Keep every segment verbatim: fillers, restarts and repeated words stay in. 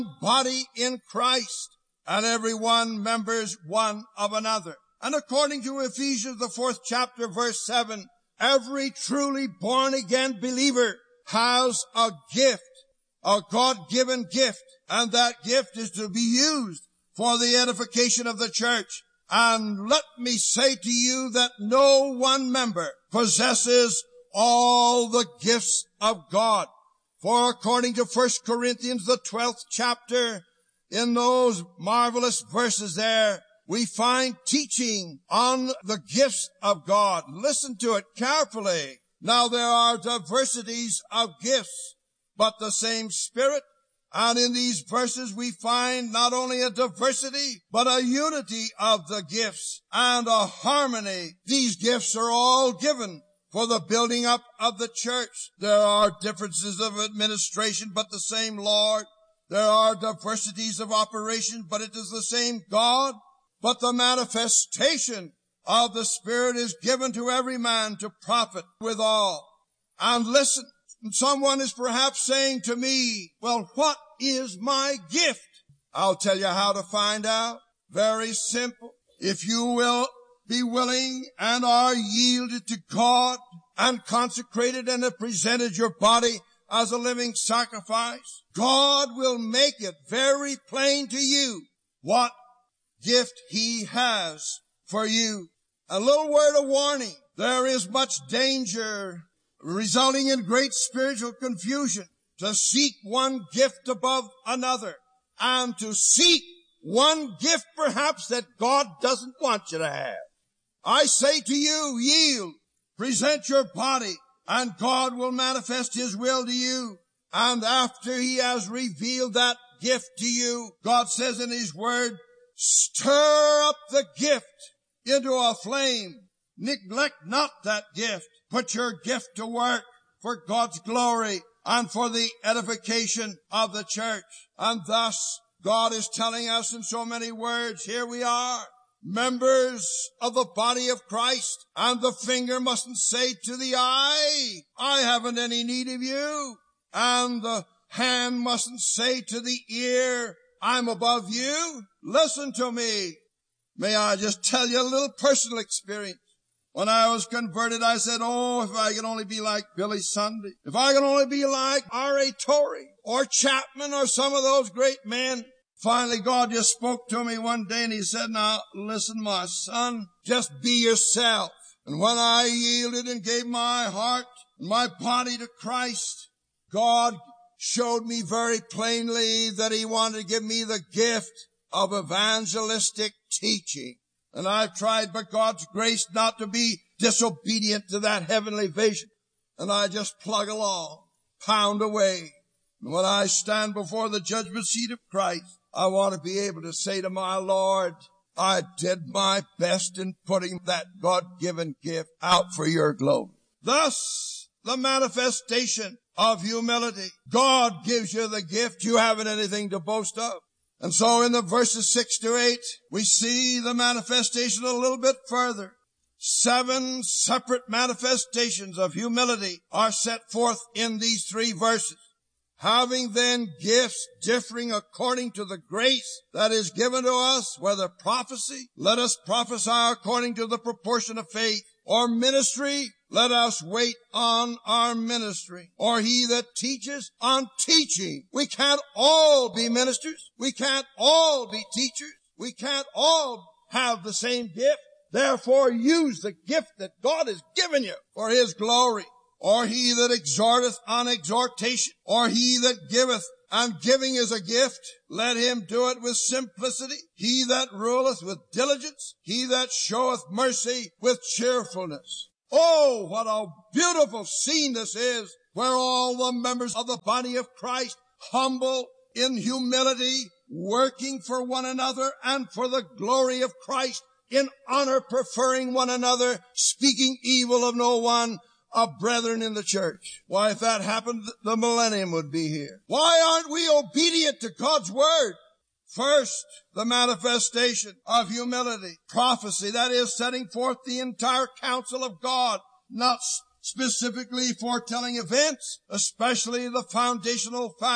body in Christ, and every one members one of another. And according to Ephesians, the fourth chapter, verse seven, every truly born again believer has a gift, a God-given gift, and that gift is to be used for the edification of the church. And let me say to you that no one member possesses all the gifts of God. For according to First Corinthians, the twelfth chapter, in those marvelous verses there, we find teaching on the gifts of God. Listen to it carefully. Now there are diversities of gifts, but the same Spirit. And in these verses we find not only a diversity, but a unity of the gifts and a harmony. These gifts are all given for the building up of the church. There are differences of administration, but the same Lord. There are diversities of operation, but it is the same God. But the manifestation of the Spirit is given to every man to profit withal. And listen, someone is perhaps saying to me, well, what is my gift? I'll tell you how to find out. Very simple. If you will be willing and are yielded to God and consecrated and have presented your body as a living sacrifice, God will make it very plain to you what gift He has for you. A little word of warning. There is much danger resulting in great spiritual confusion to seek one gift above another and to seek one gift perhaps that God doesn't want you to have. I say to you, yield, present your body, and God will manifest His will to you. And after He has revealed that gift to you, God says in His Word, stir up the gift into a flame. Neglect not that gift. Put your gift to work for God's glory and for the edification of the church. And thus, God is telling us in so many words, here we are, members of the body of Christ, and the finger mustn't say to the eye, I haven't any need of you. And the hand mustn't say to the ear, I'm above you. Listen to me. May I just tell you a little personal experience. When I was converted, I said, oh, if I could only be like Billy Sunday. If I could only be like R A Torrey or Chapman or some of those great men. Finally, God just spoke to me one day and He said, now, listen, my son, just be yourself. And when I yielded and gave my heart and my body to Christ, God showed me very plainly that He wanted to give me the gift of evangelistic teaching. And I've tried by God's grace not to be disobedient to that heavenly vision. And I just plug along, pound away. And when I stand before the judgment seat of Christ, I want to be able to say to my Lord, I did my best in putting that God-given gift out for your glory. Thus, the manifestation of humility. God gives you the gift. You haven't anything to boast of. And so in the verses six to eight, we see the manifestation a little bit further. Seven separate manifestations of humility are set forth in these three verses. Having then gifts differing according to the grace that is given to us, whether prophecy, let us prophesy according to the proportion of faith, or ministry, let us wait on our ministry, or he that teaches on teaching. We can't all be ministers. We can't all be teachers. We can't all have the same gift. Therefore, use the gift that God has given you for His glory. Or he that exhorteth on exhortation, or he that giveth, and giving is a gift, let him do it with simplicity. He that ruleth with diligence, he that showeth mercy with cheerfulness. Oh, what a beautiful scene this is, where all the members of the body of Christ, humble in humility, working for one another and for the glory of Christ, in honor preferring one another, speaking evil of no one, of brethren in the church. Why, if that happened, the millennium would be here. Why aren't we obedient to God's word? First, the manifestation of humility. Prophecy, that is setting forth the entire counsel of God, not specifically foretelling events, especially the foundational fact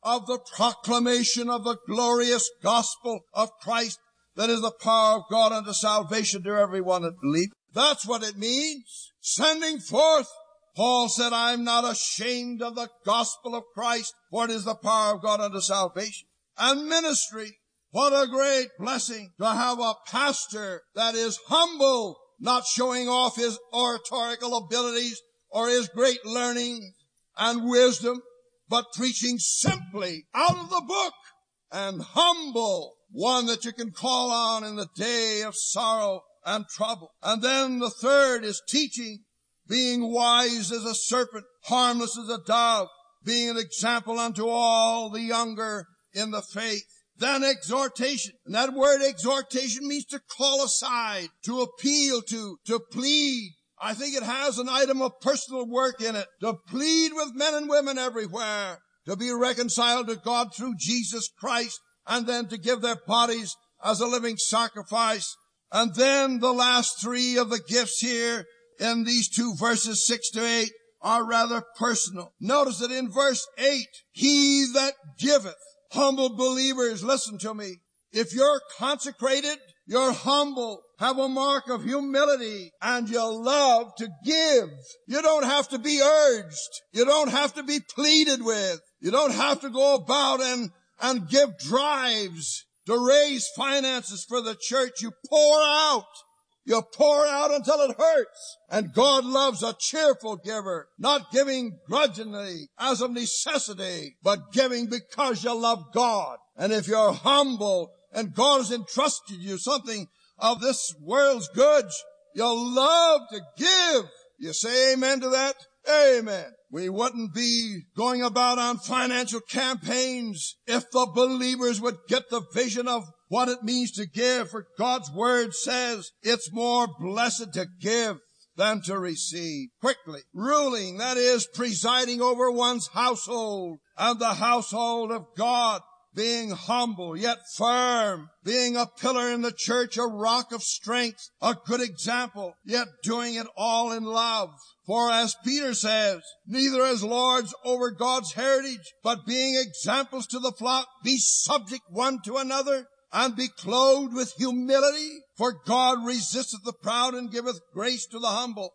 of the proclamation of the glorious gospel of Christ, that is the power of God unto salvation to everyone that believes. That's what it means. Sending forth. Paul said, I'm not ashamed of the gospel of Christ, for it is the power of God unto salvation. And ministry. What a great blessing to have a pastor that is humble, not showing off his oratorical abilities or his great learning and wisdom, but preaching simply out of the book, and humble, one that you can call on in the day of sorrow and trouble. And then the third is teaching, being wise as a serpent, harmless as a dove, being an example unto all the younger in the faith. Then exhortation. And that word exhortation means to call aside, to appeal to, to plead. I think it has an item of personal work in it. To plead with men and women everywhere, to be reconciled to God through Jesus Christ, and then to give their bodies as a living sacrifice. And then the last three of the gifts here in these two verses, six to eight, are rather personal. Notice that in verse eight, he that giveth. Humble believers, listen to me. If you're consecrated, you're humble, have a mark of humility, and you love to give. You don't have to be urged. You don't have to be pleaded with. You don't have to go about and, and give drives to raise finances for the church. You pour out. You pour out until it hurts. And God loves a cheerful giver, not giving grudgingly as of necessity, but giving because you love God. And if you're humble and God has entrusted you something of this world's goods, you'll love to give. You say amen to that? Amen. We wouldn't be going about on financial campaigns if the believers would get the vision of what it means to give. For God's word says it's more blessed to give than to receive. Quickly, ruling, that is presiding over one's household and the household of God. Being humble, yet firm, being a pillar in the church, a rock of strength, a good example, yet doing it all in love. For as Peter says, neither as lords over God's heritage, but being examples to the flock, be subject one to another, and be clothed with humility. For God resisteth the proud and giveth grace to the humble.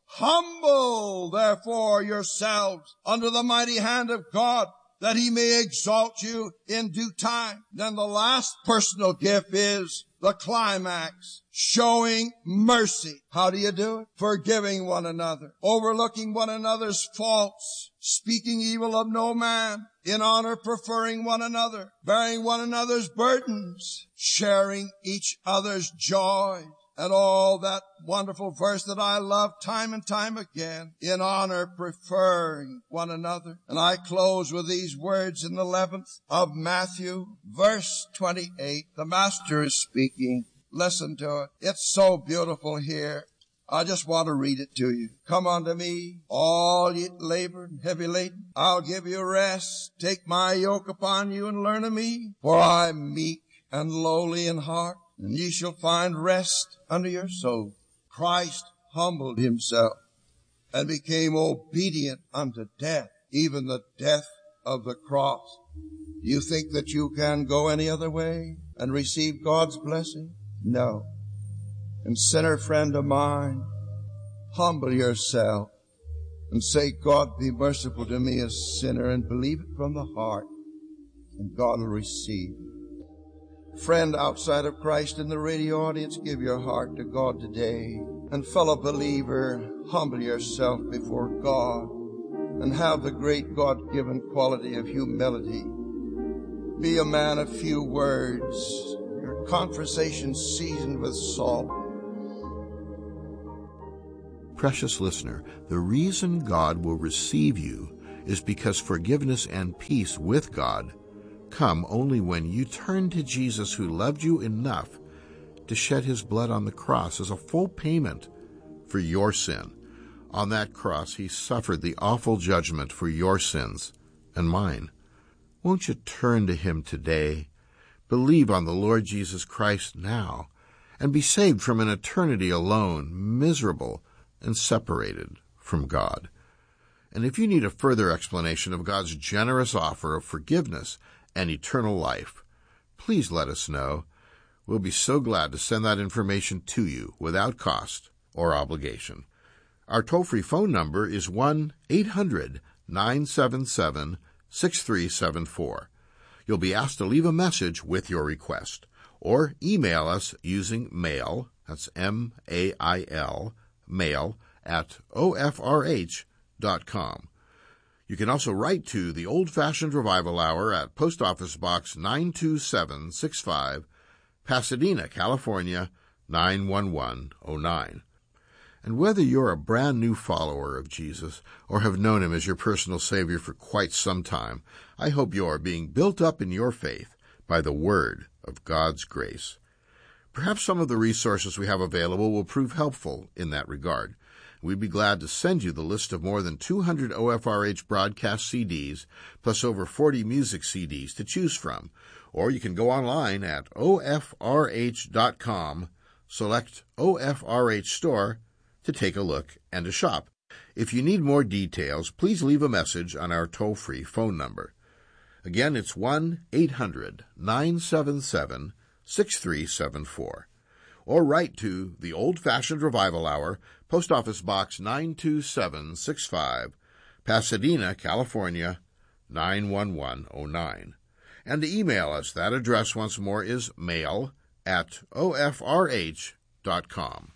Humble, therefore, yourselves under the mighty hand of God, that he may exalt you in due time. Then the last personal gift is the climax, showing mercy. How do you do it? Forgiving one another, overlooking one another's faults, speaking evil of no man, in honor preferring one another, bearing one another's burdens, sharing each other's joy. And all that wonderful verse that I love time and time again, in honor preferring one another. And I close with these words in the eleventh of Matthew, verse twenty-eight. The Master is speaking. Listen to it. It's so beautiful here. I just want to read it to you. Come unto me, all ye labor and heavy laden. I'll give you rest. Take my yoke upon you and learn of me, for I'm meek and lowly in heart, and ye shall find rest unto your soul. Christ humbled himself and became obedient unto death, even the death of the cross. Do you think that you can go any other way and receive God's blessing? No. And sinner friend of mine, humble yourself and say, God, be merciful to me, a sinner, and believe it from the heart, and God will receive you. Friend outside of Christ in the radio audience, give your heart to God today. And fellow believer, humble yourself before God and have the great God-given quality of humility. Be a man of few words, your conversation seasoned with salt. Precious listener, the reason God will receive you is because forgiveness and peace with God come only when you turn to Jesus, who loved you enough to shed his blood on the cross as a full payment for your sin. On that cross, he suffered the awful judgment for your sins and mine. Won't you turn to him today, believe on the Lord Jesus Christ now, and be saved from an eternity alone, miserable and separated from God? And if you need a further explanation of God's generous offer of forgiveness and eternal life. Please let us know. We'll be so glad to send that information to you without cost or obligation. Our toll-free phone number is one eight hundred nine seven seven six three seven four. You'll be asked to leave a message with your request, or email us using mail, that's M A I L, mail, at O F R H dot com. You can also write to the Old-Fashioned Revival Hour at Post Office Box nine two seven six five, Pasadena, California, nine one one oh nine. And whether you're a brand new follower of Jesus or have known him as your personal Savior for quite some time, I hope you are being built up in your faith by the Word of God's grace. Perhaps some of the resources we have available will prove helpful in that regard. We'd be glad to send you the list of more than two hundred O F R H broadcast C Ds, plus over forty music C Ds to choose from. Or you can go online at O F R H dot com, select O F R H Store, to take a look and to shop. If you need more details, please leave a message on our toll-free phone number. Again, it's one eight hundred nine seven seven six three seven four. Or write to the Old-Fashioned Revival Hour, Post Office Box nine two seven six five, Pasadena, California, nine one one oh nine. And to email us, that address once more is mail at O F R H dot com.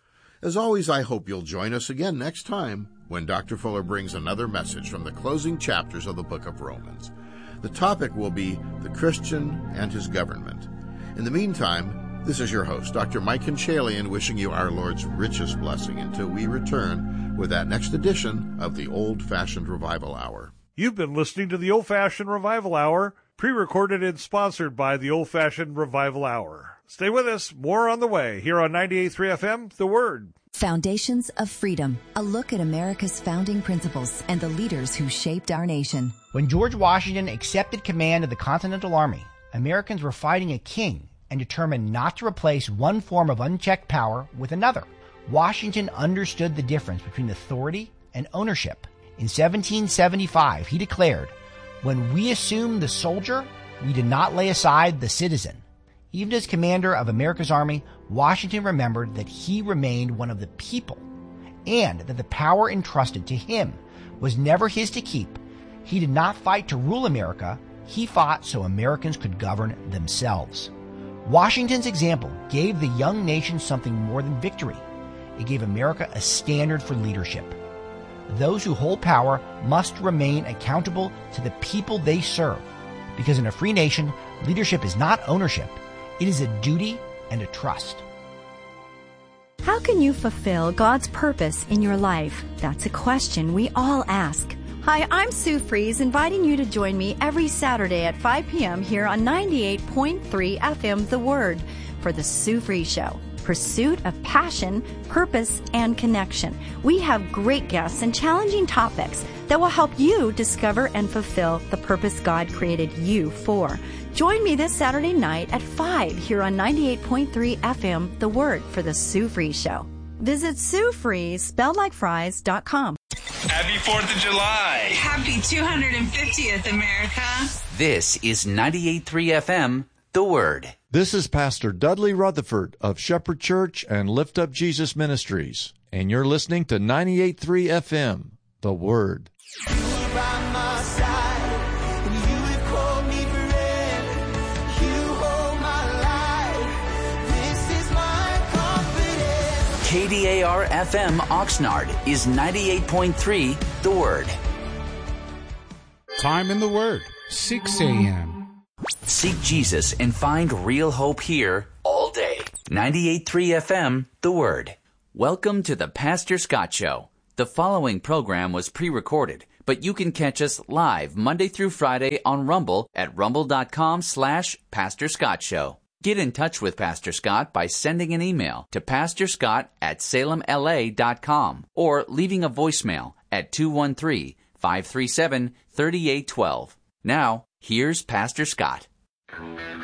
As always, I hope you'll join us again next time when Doctor Fuller brings another message from the closing chapters of the book of Romans. The topic will be the Christian and his government. In the meantime, this is your host, Doctor Mike Conchalian, wishing you our Lord's richest blessing until we return with that next edition of the Old-Fashioned Revival Hour. You've been listening to the Old-Fashioned Revival Hour, pre-recorded and sponsored by the Old-Fashioned Revival Hour. Stay with us. More on the way here on ninety-eight point three F M, The Word. Foundations of Freedom, a look at America's founding principles and the leaders who shaped our nation. When George Washington accepted command of the Continental Army, Americans were fighting a king and determined not to replace one form of unchecked power with another. Washington understood the difference between authority and ownership. In seventeen seventy-five, he declared, "When we assumed the soldier, we did not lay aside the citizen." Even as commander of America's army, Washington remembered that he remained one of the people, and that the power entrusted to him was never his to keep. He did not fight to rule America. He fought so Americans could govern themselves. Washington's example gave the young nation something more than victory. It gave America a standard for leadership. Those who hold power must remain accountable to the people they serve, because in a free nation, leadership is not ownership. It is a duty and a trust. How can you fulfill God's purpose in your life? That's a question we all ask. Hi, I'm Sue Fries, inviting you to join me every Saturday at five p.m. here on ninety-eight point three F M The Word for The Sue Fries Show. Pursuit of passion, purpose, and connection. We have great guests and challenging topics that will help you discover and fulfill the purpose God created you for. Join me this Saturday night at five here on ninety-eight point three F M The Word for The Sue Fries Show. Visit Sue Fries, spelled like fries, dot com. Happy fourth of July. Happy two hundred fiftieth, America. This is ninety-eight point three F M, The Word. This is Pastor Dudley Rutherford of Shepherd Church and Lift Up Jesus Ministries, and you're listening to ninety-eight point three F M, The Word. You are by my side, and you have called me friend. You hold my life. This is my confidence. K D A R F M Oxnard is ninety-eight point three The Word. Time in the Word, six a.m. Seek Jesus and find real hope here all day. ninety-eight point three F M, The Word. Welcome to the Pastor Scott Show. The following program was pre-recorded, but you can catch us live Monday through Friday on Rumble at rumble.com slash Pastor Scott Show. Get in touch with Pastor Scott by sending an email to pastorscott at salem l a dot com or leaving a voicemail at two one three, five three seven, three eight one two. Now, here's Pastor Scott.